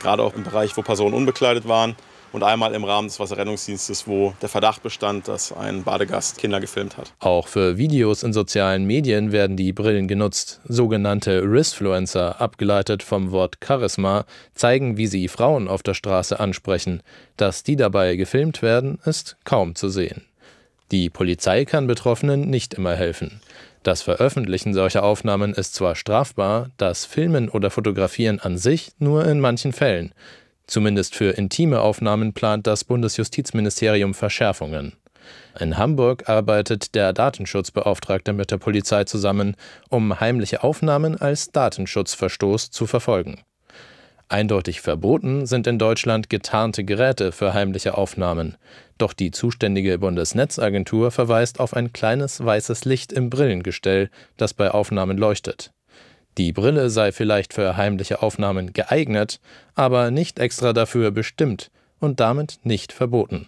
gerade auch im Bereich, wo Personen unbekleidet waren. Und einmal im Rahmen des Wasserrettungsdienstes, wo der Verdacht bestand, dass ein Badegast Kinder gefilmt hat. Auch für Videos in sozialen Medien werden die Brillen genutzt. Sogenannte Risfluencer, abgeleitet vom Wort Charisma, zeigen, wie sie Frauen auf der Straße ansprechen. Dass die dabei gefilmt werden, ist kaum zu sehen. Die Polizei kann Betroffenen nicht immer helfen. Das Veröffentlichen solcher Aufnahmen ist zwar strafbar, das Filmen oder Fotografieren an sich nur in manchen Fällen. Zumindest für intime Aufnahmen plant das Bundesjustizministerium Verschärfungen. In Hamburg arbeitet der Datenschutzbeauftragte mit der Polizei zusammen, um heimliche Aufnahmen als Datenschutzverstoß zu verfolgen. Eindeutig verboten sind in Deutschland getarnte Geräte für heimliche Aufnahmen. Doch die zuständige Bundesnetzagentur verweist auf ein kleines weißes Licht im Brillengestell, das bei Aufnahmen leuchtet. Die Brille sei vielleicht für heimliche Aufnahmen geeignet, aber nicht extra dafür bestimmt und damit nicht verboten.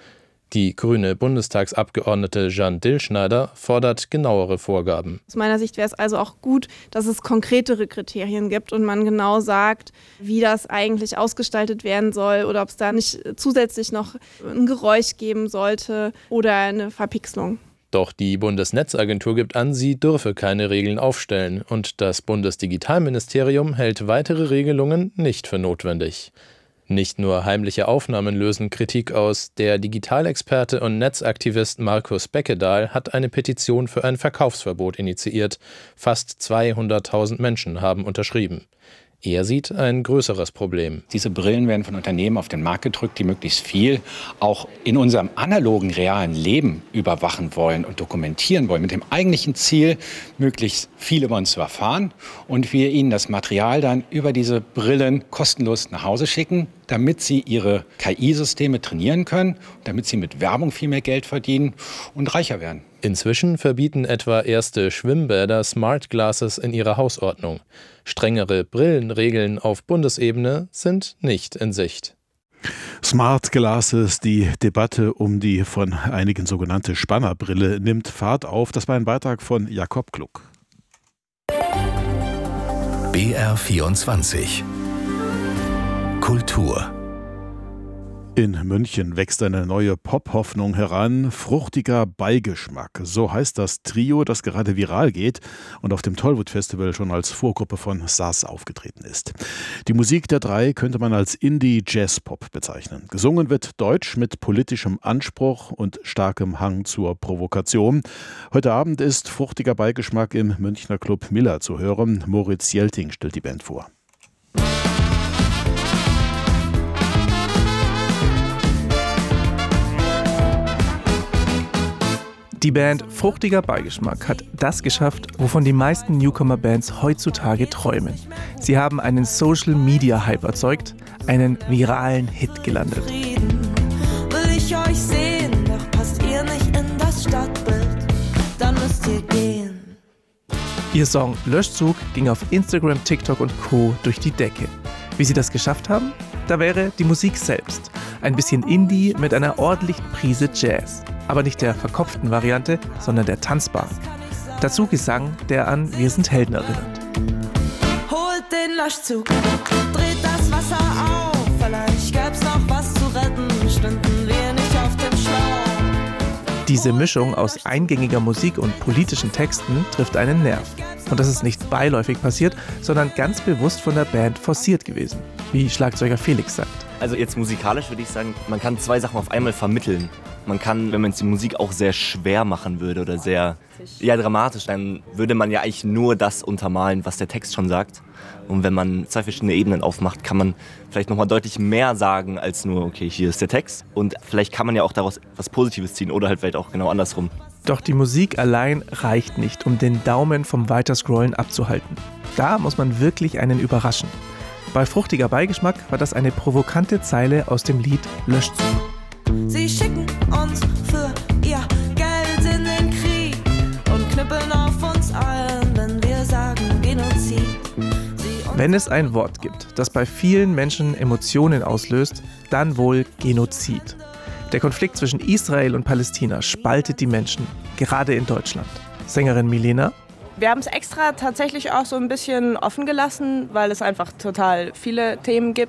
Die grüne Bundestagsabgeordnete Jeanne Dillschneider fordert genauere Vorgaben. Aus meiner Sicht wäre es also auch gut, dass es konkretere Kriterien gibt und man genau sagt, wie das eigentlich ausgestaltet werden soll oder ob es da nicht zusätzlich noch ein Geräusch geben sollte oder eine Verpixelung. Doch die Bundesnetzagentur gibt an, sie dürfe keine Regeln aufstellen und das Bundesdigitalministerium hält weitere Regelungen nicht für notwendig. Nicht nur heimliche Aufnahmen lösen Kritik aus. Der Digitalexperte und Netzaktivist Markus Beckedahl hat eine Petition für ein Verkaufsverbot initiiert. Fast 200.000 Menschen haben unterschrieben. Er sieht ein größeres Problem. Diese Brillen werden von Unternehmen auf den Markt gedrückt, die möglichst viel auch in unserem analogen, realen Leben überwachen wollen und dokumentieren wollen, mit dem eigentlichen Ziel, möglichst viel über uns zu erfahren und wir ihnen das Material dann über diese Brillen kostenlos nach Hause schicken, damit sie ihre KI-Systeme trainieren können, damit sie mit Werbung viel mehr Geld verdienen und reicher werden. Inzwischen verbieten etwa erste Schwimmbäder Smart Glasses in ihrer Hausordnung. Strengere Brillenregeln auf Bundesebene sind nicht in Sicht. Smart Glasses, die Debatte um die von einigen sogenannte Spannerbrille nimmt Fahrt auf. Das war ein Beitrag von Jakob Kluck. BR24 Kultur. In München wächst eine neue Pop-Hoffnung heran, fruchtiger Beigeschmack. So heißt das Trio, das gerade viral geht und auf dem Tollwood-Festival schon als Vorgruppe von Sass aufgetreten ist. Die Musik der drei könnte man als Indie-Jazz-Pop bezeichnen. Gesungen wird Deutsch mit politischem Anspruch und starkem Hang zur Provokation. Heute Abend ist fruchtiger Beigeschmack im Münchner Club Miller zu hören. Moritz Jelting stellt die Band vor. Die Band Fruchtiger Beigeschmack hat das geschafft, wovon die meisten Newcomer-Bands heutzutage träumen. Sie haben einen Social-Media-Hype erzeugt, einen viralen Hit gelandet. Will ich euch sehen, doch passt ihr nicht in das Stadtbild, dann müsst ihr gehen. Ihr Song Löschzug ging auf Instagram, TikTok und Co. durch die Decke. Wie sie das geschafft haben? Da wäre die Musik selbst. Ein bisschen Indie mit einer ordentlichen Prise Jazz. Aber nicht der verkopften Variante, sondern der tanzbaren. Dazu Gesang, der an Wir sind Helden erinnert. Holt den Löschzug, dreht das Wasser auf, vielleicht gäb's noch was zu retten, stünden wir nicht auf dem Schlauch. Diese Mischung aus eingängiger Musik und politischen Texten trifft einen Nerv. Und das ist nicht beiläufig passiert, sondern ganz bewusst von der Band forciert gewesen, wie Schlagzeuger Felix sagt. Also jetzt musikalisch würde ich sagen, man kann zwei Sachen auf einmal vermitteln. Man kann, wenn man die Musik auch sehr schwer machen würde oder sehr dramatisch, dann würde man ja eigentlich nur das untermalen, was der Text schon sagt. Und wenn man zwei verschiedene Ebenen aufmacht, kann man vielleicht nochmal deutlich mehr sagen als nur, okay, hier ist der Text. Und vielleicht kann man ja auch daraus was Positives ziehen oder halt vielleicht auch genau andersrum. Doch die Musik allein reicht nicht, um den Daumen vom Weiterscrollen abzuhalten. Da muss man wirklich einen überraschen. Bei Fruchtiger Beigeschmack war das eine provokante Zeile aus dem Lied Löschzug. Sie schicken uns für ihr Geld in den Krieg und knüppeln auf uns allen, wenn wir sagen Genozid. Wenn es ein Wort gibt, das bei vielen Menschen Emotionen auslöst, dann wohl Genozid. Der Konflikt zwischen Israel und Palästina spaltet die Menschen, gerade in Deutschland. Sängerin Milena: Wir haben es extra tatsächlich auch so ein bisschen offen gelassen, weil es einfach total viele Themen gibt,